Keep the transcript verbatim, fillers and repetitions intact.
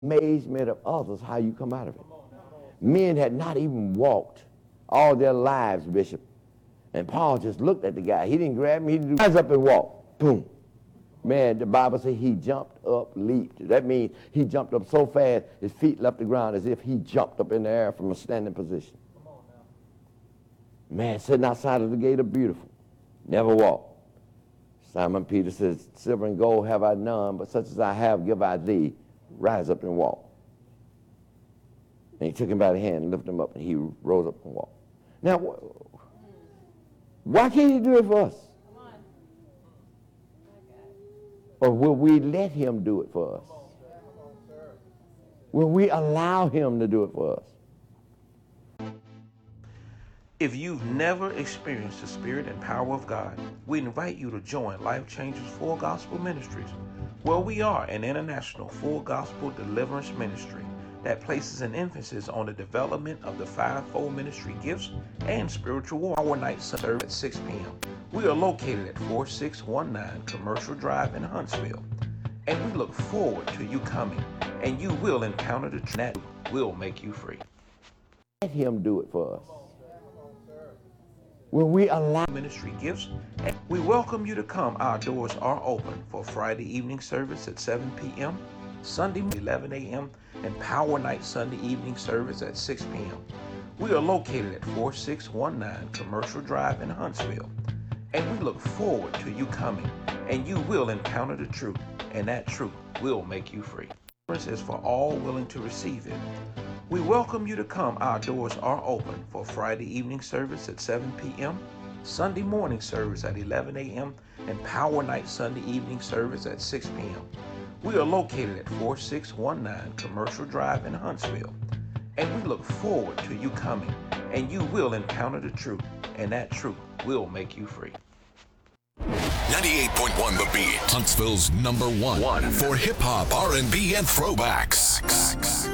amazement of others how you come out of it. Men had not even walked all their lives, Bishop. And Paul just looked at the guy. He didn't grab him. He didn't rise up and walk. Boom. Man, the Bible says he jumped up, leaped. That means he jumped up so fast his feet left the ground as if he jumped up in the air from a standing position. Man, sitting outside of the gate of Beautiful. Never walked. Simon Peter says, silver and gold have I none, but such as I have give I thee. Rise up and walk. And he took him by the hand and lifted him up, and he rose up and walked. Now, why can't he do it for us? Or will we let him do it for us? Will we allow him to do it for us? If you've never experienced the Spirit and power of God, we invite you to join Life Changers Full Gospel Ministries, where we are an international full gospel deliverance ministry that places an emphasis on the development of the fivefold ministry gifts and spiritual war. Our night service at six p.m. We are located at four six one nine Commercial Drive in Huntsville, and we look forward to you coming, and you will encounter the truth that will make you free. Let him do it for us. Will we allow ministry gifts? We welcome you to come. Our doors are open for Friday evening service at seven p.m., Sunday eleven a.m., and Power Night Sunday evening service at six p.m. We are located at four six one nine Commercial Drive in Huntsville, and we look forward to you coming, and you will encounter the truth, and that truth will make you free. This is for all willing to receive it. We welcome you to come. Our doors are open for Friday evening service at seven p.m., Sunday morning service at eleven a.m., and Power Night Sunday evening service at six p.m. We are located at four six one nine Commercial Drive in Huntsville, and we look forward to you coming, and you will encounter the truth, and that truth will make you free. ninety-eight point one The Beat, Huntsville's number one, one. for hip-hop, R and B, and throwbacks.